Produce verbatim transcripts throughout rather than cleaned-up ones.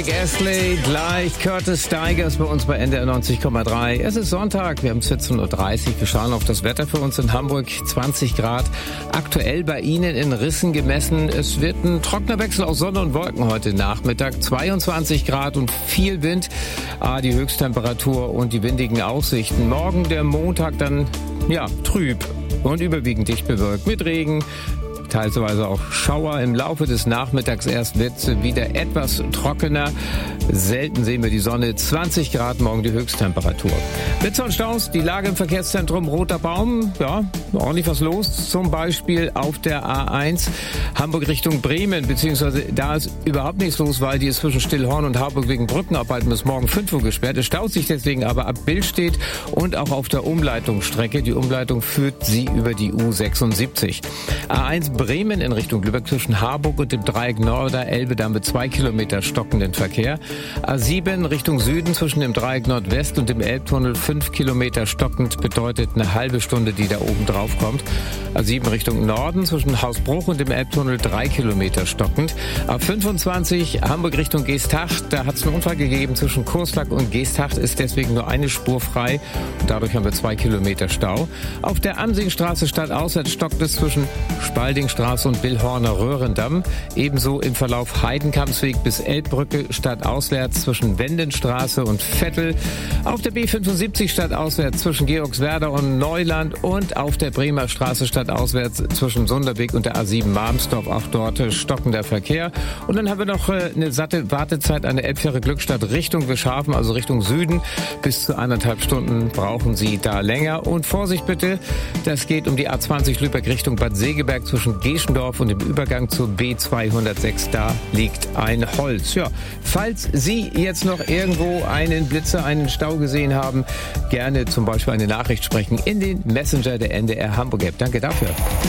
Rick Astley, gleich Curtis Stigers bei uns bei N D R neunzig Komma drei. Es ist Sonntag, wir haben vierzehn Uhr dreißig. Wir schauen auf das Wetter für uns in Hamburg. zwanzig Grad. Aktuell bei Ihnen in Rissen gemessen. Es wird ein trockener Wechsel aus Sonne und Wolken heute Nachmittag. zweiundzwanzig Grad und viel Wind. Ah, die Höchsttemperatur und die windigen Aussichten. Morgen der Montag dann, ja, trüb und überwiegend dicht bewölkt mit Regen. Teilweise auch Schauer. Im Laufe des Nachmittags erst wird es wieder etwas trockener. Selten sehen wir die Sonne. zwanzig Grad morgen die Höchsttemperatur. Blitze und Staus, die Lage im Verkehrszentrum Roter Baum. Ja, ordentlich was los. Zum Beispiel auf der A eins Hamburg Richtung Bremen. Beziehungsweise da ist überhaupt nichts los, weil die ist zwischen Stillhorn und Harburg wegen Brückenarbeiten bis morgen fünf Uhr gesperrt. Es staut sich deswegen aber ab Billstedt und auch auf der Umleitungsstrecke. Die Umleitung führt sie über die U sechsundsiebzig. A eins Bremen in Richtung Lübeck zwischen Harburg und dem Dreieck Norder-Elbe dann mit zwei Kilometer stockenden Verkehr. A sieben Richtung Süden zwischen dem Dreieck Nordwest und dem Elbtunnel fünf Kilometer stockend, bedeutet eine halbe Stunde, die da oben drauf kommt. A sieben Richtung Norden zwischen Hausbruch und dem Elbtunnel drei Kilometer stockend. A fünfundzwanzig Hamburg Richtung Geesthacht, da hat es einen Unfall gegeben zwischen Kurslack und Geesthacht, ist deswegen nur eine Spur frei und dadurch haben wir zwei Kilometer Stau. Auf der Amsingstraße stadtauswärts stockt es zwischen Spaldingstraße und Billhorner Röhrendamm. Ebenso im Verlauf Heidenkampsweg bis Elbbrücke stadtauswärts zwischen Wendenstraße und Vettel. Auf der B fünfundsiebzig stadtauswärts zwischen Georgswerder und Neuland und auf der Bremer Straße stadtauswärts zwischen Sunderweg und der A sieben Marmsdorf. Auch dort stockender Verkehr. Und dann haben wir noch eine satte Wartezeit an der Elbfähre Glückstadt Richtung Wischhafen, also Richtung Süden. Bis zu eineinhalb Stunden brauchen Sie da länger. Und Vorsicht bitte, das geht um die A zwanzig Lübeck Richtung Bad Segeberg zwischen Geschendorf und dem Übergang zur B zweihundertsechs, da liegt ein Holz. Ja, falls Sie jetzt noch irgendwo einen Blitzer, einen Stau gesehen haben, gerne zum Beispiel eine Nachricht sprechen in den Messenger der N D R Hamburg App. Danke dafür.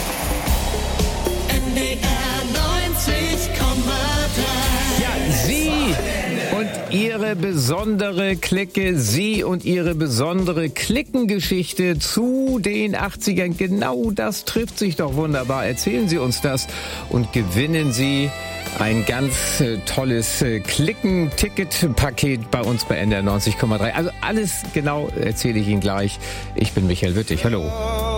N D R neunzig Komma drei. Ja, Sie und Ihre besondere Clique, Sie und Ihre besondere Cliquengeschichte zu den achtzigern. Genau das trifft sich doch wunderbar. Erzählen Sie uns das und gewinnen Sie ein ganz äh, tolles äh, Cliquen-Ticket-Paket bei uns bei N D R neunzig Komma drei. Also alles genau erzähle ich Ihnen gleich. Ich bin Michael Wittig. Hallo.